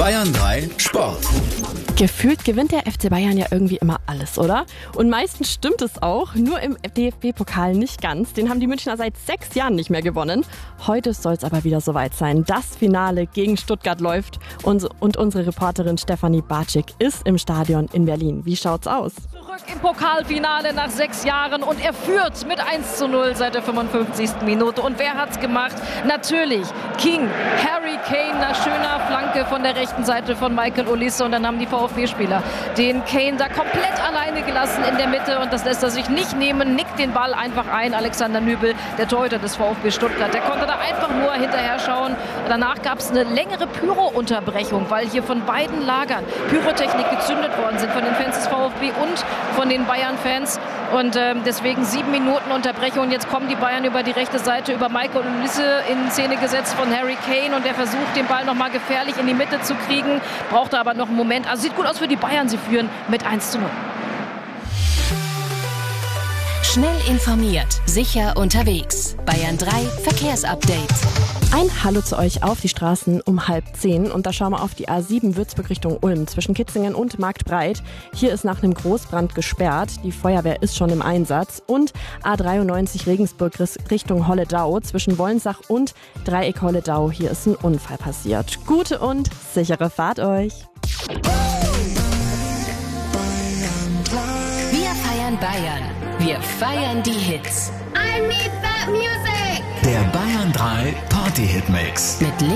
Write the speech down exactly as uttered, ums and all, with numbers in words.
Bayern drei Sport. Gefühlt gewinnt der F C Bayern ja irgendwie immer alles, oder? Und meistens stimmt es auch, nur im D F B-Pokal nicht ganz. Den haben die Münchner seit sechs Jahren nicht mehr gewonnen. Heute soll es aber wieder soweit sein. Das Finale gegen Stuttgart läuft und, und unsere Reporterin Stefanie Bartschik ist im Stadion in Berlin. Wie schaut's aus? Zurück im Pokalfinale nach sechs Jahren und er führt mit eins zu null seit der fünfundfünfzigsten Minute. Und wer hat's gemacht? Natürlich King, Harry Kane, nach schöner Flanke von der rechten Seite von Michael Olise. Und dann haben die VfB-Spieler den Kane da komplett alleine gelassen in der Mitte. Und das lässt er sich nicht nehmen, nickt den Ball einfach ein. Alexander Nübel, der Torhüter des VfB Stuttgart, der konnte da einfach nur hinterher schauen. Danach gab es eine längere Pyro-Unterbrechung, weil hier von beiden Lagern Pyrotechnik gezündet worden sind, von den Fans des VfB und von den Bayern-Fans. Und äh, deswegen sieben Minuten Unterbrechung. Jetzt kommen die Bayern über die rechte Seite, über Michael Olise in Szene gesetzt von Harry Kane. Und der versucht, den Ball nochmal gefährlich in die Mitte zu kriegen. Braucht aber noch einen Moment. Also sieht gut aus für die Bayern. Sie führen mit eins zu null. Schnell informiert, sicher unterwegs. Bayern drei Verkehrsupdate. Ein Hallo zu euch auf die Straßen um halb zehn und da schauen wir auf die A sieben Würzburg Richtung Ulm zwischen Kitzingen und Marktbreit. Hier ist nach einem Großbrand gesperrt, die Feuerwehr ist schon im Einsatz und A dreiundneunzig Regensburg Richtung Holledau zwischen Wollensach und Dreieck Holledau. Hier ist ein Unfall passiert. Gute und sichere Fahrt euch. Wir feiern Bayern. Wir feiern die Hits. I need that music! Der Bayern drei Party-Hit-Mix. Mit